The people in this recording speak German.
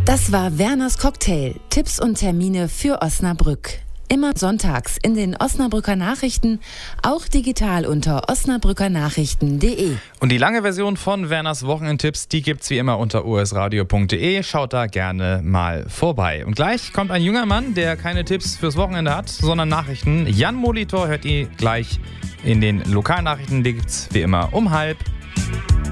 Das war Werners Cocktail. Tipps und Termine für Osnabrück. Immer sonntags in den Osnabrücker Nachrichten, auch digital unter osnabrückernachrichten.de. Und die lange Version von Werners Wochenendtipps, die gibt's wie immer unter osradio.de. Schaut da gerne mal vorbei. Und gleich kommt ein junger Mann, der keine Tipps fürs Wochenende hat, sondern Nachrichten. Jan Molitor hört ihr gleich in den Lokalnachrichten. Die gibt's wie immer um 12:30.